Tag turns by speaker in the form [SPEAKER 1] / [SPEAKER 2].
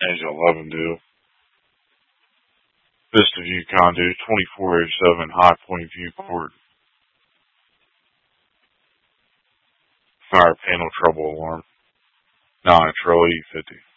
[SPEAKER 1] Angel 11 deal. Vista View conduit 2487 High Point View Court. Fire panel trouble alarm. 9 Trail E50.